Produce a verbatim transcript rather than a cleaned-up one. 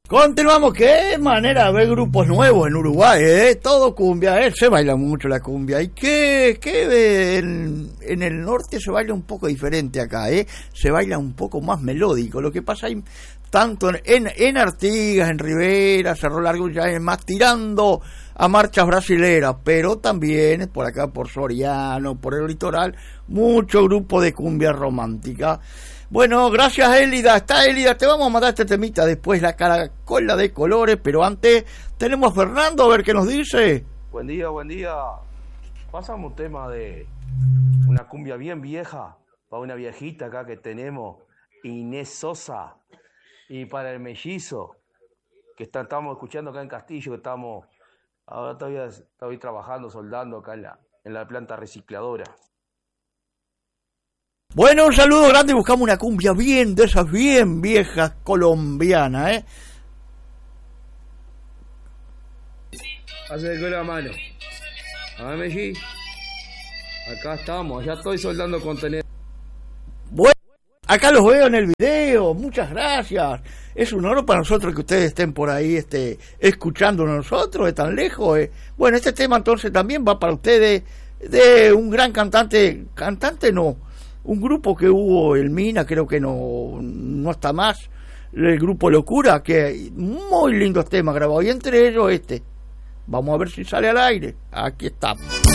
Continuamos, qué manera de ver grupos nuevos en Uruguay, ¿eh? Todo cumbia, ¿eh? Se baila mucho la cumbia. ¿Y qué, qué en, en el norte se baila un poco diferente acá, ¿eh? Se baila un poco más melódico. Lo que pasa hay tanto en, en Artigas, en Rivera, Cerro Largo, ya es más tirando a marchas brasileras, pero también por acá, por Soriano, por el litoral, mucho grupo de cumbia romántica. Bueno, gracias Élida, está Élida, te vamos a mandar este temita después, la caracola de colores, pero antes tenemos a Fernando, a ver qué nos dice. Buen día, buen día. Pásame un tema de una cumbia bien vieja, para una viejita acá que tenemos, Inés Sosa, y para el mellizo, que está, estamos escuchando acá en Castillo, que estamos, ahora todavía estoy trabajando, soldando acá en la, en la planta recicladora. Bueno, un saludo grande, buscamos una cumbia bien, de esas bien viejas colombianas, ¿eh? Hace la mano. A ver, Meji. Acá estamos, ya estoy soldando contenedor. Bueno, acá los veo en el video, muchas gracias. Es un honor para nosotros que ustedes estén por ahí este, escuchándonos nosotros de tan lejos. Eh. Bueno, este tema entonces también va para ustedes de un gran cantante, cantante no, un grupo que hubo, el Mina, creo que no, no está más, el grupo Locura, que muy lindos temas grabados, y entre ellos este. Vamos a ver si sale al aire. Aquí estamos.